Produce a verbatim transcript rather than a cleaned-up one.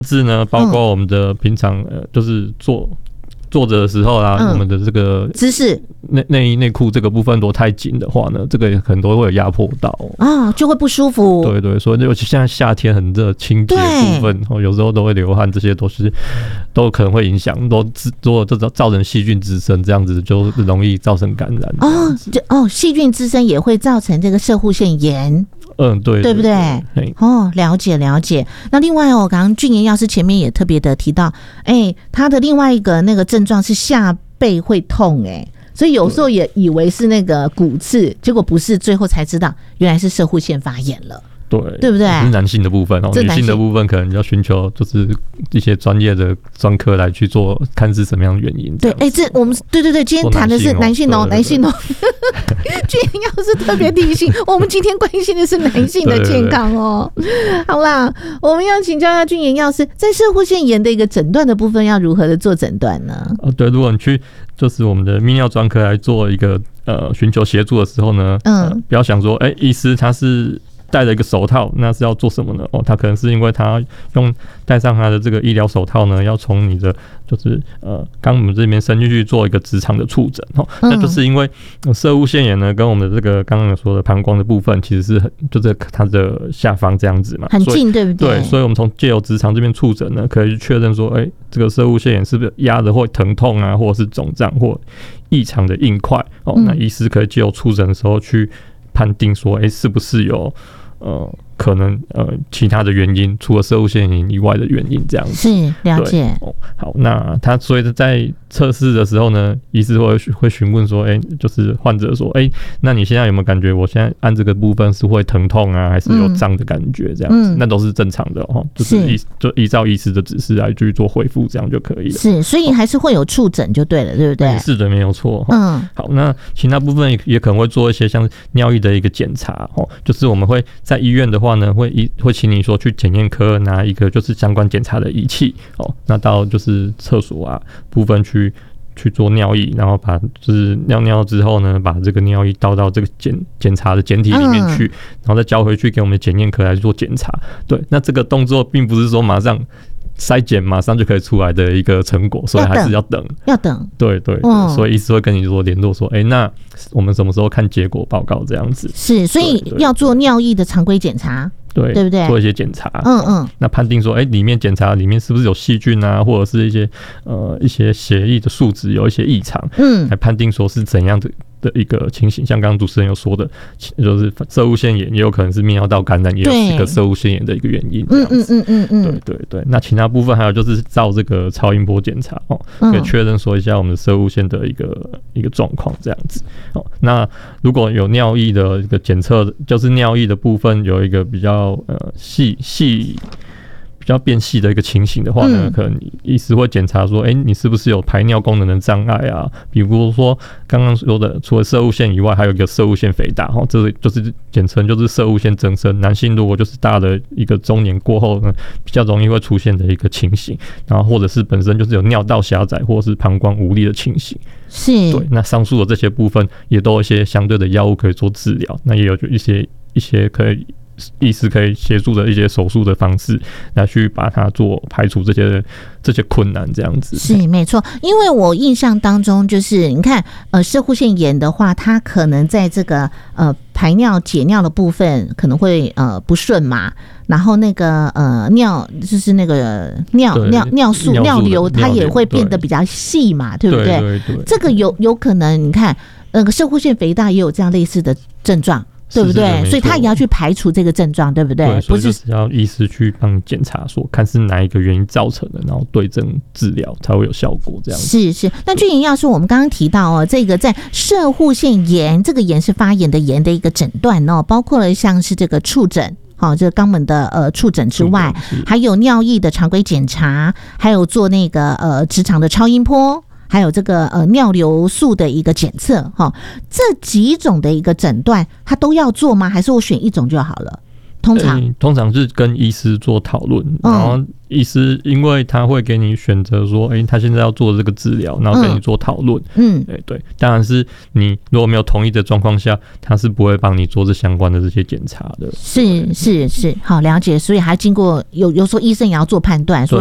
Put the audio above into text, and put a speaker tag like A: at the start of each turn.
A: 是呢，包括我们的平常、呃、就是做坐着的时候啊、嗯，我们的这个
B: 姿势
A: 内内衣内裤这个部分如果太紧的话呢，这个很多会有压迫到
B: 啊、哦，就会不舒服。
A: 对对，所以尤其现在夏天很热，清洁部分、哦、有时候都会流汗，这些都是都可能会影响，都如果造成细菌滋生，这样子就容易造成感染。
B: 哦，哦，细菌滋生也会造成这个攝護腺炎。
A: 嗯，对，
B: 对不对？哦，了解了解。那另外哦，刚刚俊妍药师前面也特别的提到，哎，他的另外一个那个症状是下背会痛，哎，所以有时候也以为是那个骨刺，结果不是，最后才知道原来是攝護腺发炎了。
A: 对，
B: 对不对？
A: 是男性的部分哦，女性的部分可能要寻求就是一些专业的专科来去做，看是什么样的原因。
B: 对，哎、欸，这我们对对对，今天谈的是男性哦，男性哦。俊妍药师特别提醒，我们今天关心的是男性的健康哦。對對對，好啦，我们要请教一下俊妍药师，在攝護腺炎的一个诊断的部分，要如何的做诊断呢？
A: 哦，对，如果你去就是我们的泌尿专科来做一个呃寻求协助的时候呢，嗯，呃、不要想说，哎、欸，医师他是戴了一个手套，那是要做什么呢？哦，他可能是因为他用戴上他的这个医疗手套呢，要从你的就是呃肛门这边伸进去做一个直肠的触诊哦、嗯。那就是因为攝護腺炎呢，跟我们的这个刚刚有说的膀胱的部分，其实是很就是它的下方这样子嘛，
B: 很近，对不对？
A: 对，所以我们从借由直肠这边触诊呢，可以确认说，哎、欸，这个攝護腺炎是不是压的会疼痛啊，或者是肿胀或异常的硬块哦、嗯？那医师可以借由触诊的时候去判定说，哎、欸，是不是有呃，可能呃其他的原因，除了攝護腺炎以外的原因，这样子
B: 是了解。
A: 哦，好，那他所以在测试的时候呢，医师会会询问说，哎、欸，就是患者说，哎、欸，那你现在有没有感觉？我现在按这个部分是会疼痛啊，还是有胀的感觉？这样子、嗯，那都是正常的哦，就是依就依照医师的指示来去做恢复，这样就可以了。
B: 是，所以还是会有触诊就对了，对不对？
A: 是的，没有错。嗯，好，那其他部分也可能会做一些像尿液的一个检查哦，就是我们会在医院的话呢，会一会请你说去检验科拿一个就是相关检查的仪器哦，那到就是厕所啊部分去去做尿液，然后把就是尿尿之后呢，把这个尿液倒到这个检检查的检体里面去、嗯，然后再交回去给我们的检验科来做检查。对，那这个动作并不是说马上筛检马上就可以出来的一个成果，所以还是要等，
B: 要等。
A: 对对, 對、嗯，所以医师会跟你说联络说，哎、欸，那我们什么时候看结果报告这样子？
B: 是，所以要做尿液的常规检查。
A: 对，
B: 对不对？
A: 做一些检查，
B: 嗯嗯，
A: 那判定说，哎、欸，里面检查里面是不是有细菌啊，或者是一些呃一些血液的数值有一些异常，嗯，来判定说是怎样的的一个情形。像刚刚主持人有说的，就是攝護腺炎也有可能是泌尿道感染，也有是个攝護腺炎的一个原因。嗯嗯嗯嗯嗯，对对对。那其他部分还有就是照这个超音波检查哦，可以确认说一下我们的攝護腺的一个一个状况这样子。哦，那如果有尿液的一个检测，就是尿液的部分有一个比较呃细细比较变细的一个情形的话呢，嗯、可能医师会检查说，哎、欸，你是不是有排尿功能的障碍啊？比如说刚刚说的，除了攝護腺以外，还有一个攝護腺肥大，哈，这个就是简称就是攝護腺增生。男性如果就是大的一个中年过后呢，比较容易会出现的一个情形，然后或者是本身就是有尿道狭窄或者是膀胱无力的情形。
B: 是，
A: 对，那上述的这些部分也都有一些相对的药物可以做治疗，那也有一些一些可以。医师可以协助的一些手术的方式来去把它做排除这些这些困难，这样子
B: 是没错。因为我印象当中，就是你看，呃，攝護腺炎的话，它可能在这个呃排尿解尿的部分可能会呃不顺嘛，然后那个呃尿就是那个尿尿尿素尿流，它也会变得比较细嘛，对不对？
A: 对对对，
B: 这个有有可能，你看那个攝護腺肥大也有这样类似的症状。对不对？所以他也要去排除这个症状，对不对？
A: 对，不是要医师去帮你检查，说看是哪一个原因造成的，然后对症治疗才会有效果。这样子
B: 是是。那俊妍药师，我们刚刚提到哦，这个在攝護腺炎，这个炎是发炎的炎的一个诊断哦，包括了像是这个触诊。好，这个肛门的呃触诊之外，还有尿液的常规检查，还有做那个呃直肠的超音波。还有这个呃尿流素的一个检测哈，这几种的一个诊断，它都要做吗？还是我选一种就好了？ 通常、
A: 欸、通常是跟医师做讨论，然后医师因为他会给你选择说，哎、欸，他现在要做这个治疗，然后跟你做讨论。嗯，哎、欸，对，当然是你如果没有同意的状况下，他是不会帮你做这相关的这些检查的。
B: 是是是，好了解。所以还经过有有时候医生也要做判断，说